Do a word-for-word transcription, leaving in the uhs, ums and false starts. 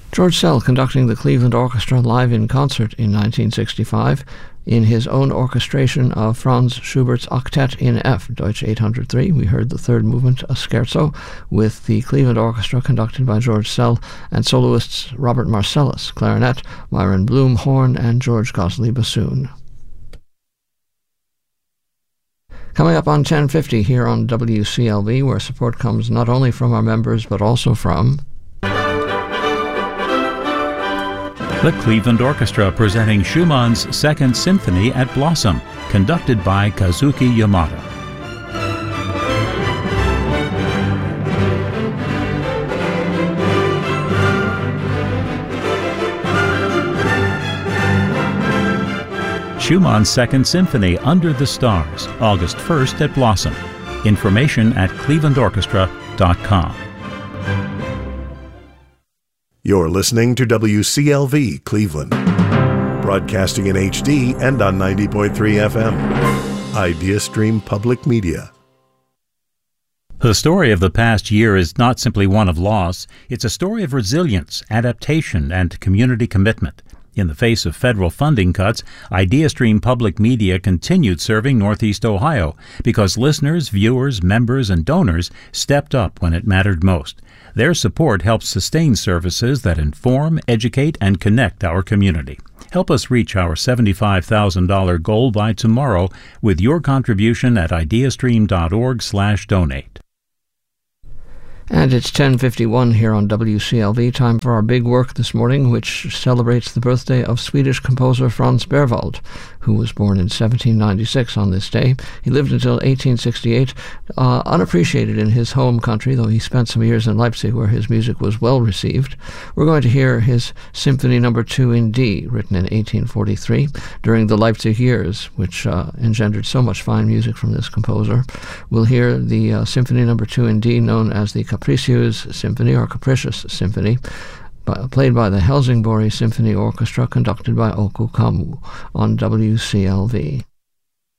George Szell conducting the Cleveland Orchestra live in concert in nineteen sixty-five in his own orchestration of Franz Schubert's Octet in F, Deutsch eight oh three. We heard the third movement, a scherzo, with the Cleveland Orchestra conducted by George Szell and soloists Robert Marcellus, clarinet, Myron Bloom, horn, and George Gosley, bassoon. Coming up on ten fifty here on W C L V, where support comes not only from our members but also from the Cleveland Orchestra presenting Schumann's Second Symphony at Blossom, conducted by Kazuki Yamada. Schumann's Second Symphony, Under the Stars, August first at Blossom. Information at cleveland orchestra dot com. You're listening to W C L V Cleveland, broadcasting in H D and on ninety point three F M. IdeaStream Public Media. The story of the past year is not simply one of loss. It's a story of resilience, adaptation, and community commitment. In the face of federal funding cuts, IdeaStream Public Media continued serving Northeast Ohio because listeners, viewers, members, and donors stepped up when it mattered most. Their support helps sustain services that inform, educate, and connect our community. Help us reach our seventy-five thousand dollars goal by tomorrow with your contribution at ideastream dot org slash donate. And it's ten fifty-one here on W C L V, time for our big work this morning, which celebrates the birthday of Swedish composer Franz Berwald, who was born in seventeen ninety-six on this day. He lived until eighteen sixty-eight, uh, unappreciated in his home country, though he spent some years in Leipzig where his music was well received. We're going to hear his Symphony Number two in D, written in eighteen forty-three, during the Leipzig years, which uh, engendered so much fine music from this composer. We'll hear the uh, Symphony Number two in D, known as the Capricious Symphony or Capricious Symphony, by, played by the Helsingborg Symphony Orchestra, conducted by Oku Kamu on W C L V.